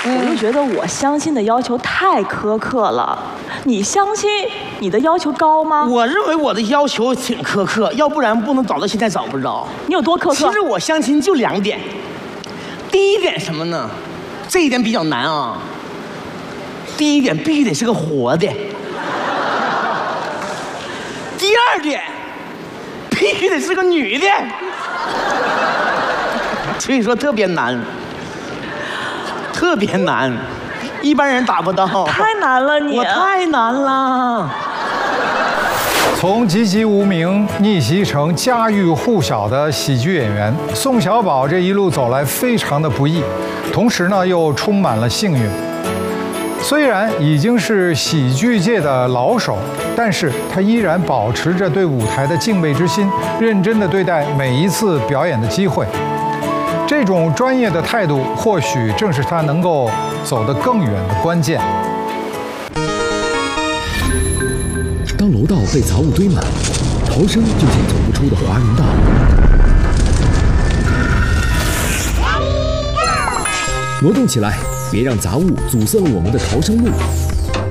我就觉得我相亲的要求太苛刻了。你相亲，你的要求高吗？ 我认为我的要求挺苛刻，要不然不能找到现在找不着。 你有多苛刻？ 其实我相亲就2点，第一点什么呢？这一点比较难啊。第一点必须得是个活的。第二点，必须得是个女的。所以说特别难，特别难，一般人达不到。 太难了你， 我太难了。 从籍籍无名逆袭成家喻户晓的喜剧演员，宋小宝这一路走来非常的不易，同时呢又充满了幸运。虽然已经是喜剧界的老手，但是他依然保持着对舞台的敬畏之心，认真地对待每一次表演的机会。这种专业的态度，或许正是他能够走得更远的关键。 当楼道被杂物堆满，逃生就像走不出的华人道。挪动起来，别让杂物阻塞了我们的逃生路。